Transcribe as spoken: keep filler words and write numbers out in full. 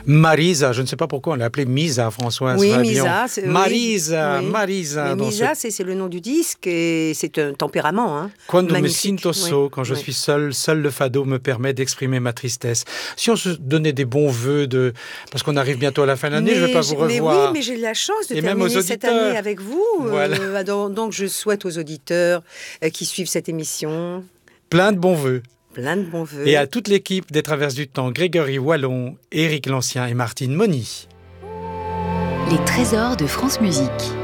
Marisa, je ne sais pas pourquoi on l'a appelée Misa, Françoise Oui, Fabian. Misa. c'est- Marisa, oui, oui. Marisa. Mais dans Misa, ce- c'est, c'est le nom du disque et c'est un tempérament. Hein. Quando me Magnifique. sinto so, Oui, quand je oui. suis seul, seul le fado me permet d'exprimer ma tristesse. Si on se donnait des bons vœux, de... parce qu'on arrive bientôt à la fin de l'année, je ne vais pas vous j'ai- mais revoir. oui, mais j'ai de la chance de Et même aux terminer cette auditeurs. année avec vous. Voilà. Euh, donc, donc je souhaite aux auditeurs euh, qui suivent cette émission Plein de bons vœux. plein de bons vœux. Et à toute l'équipe des Traverses du Temps, Grégory Wallon, Éric Lancien et Martine Moni. Les trésors de France Musique.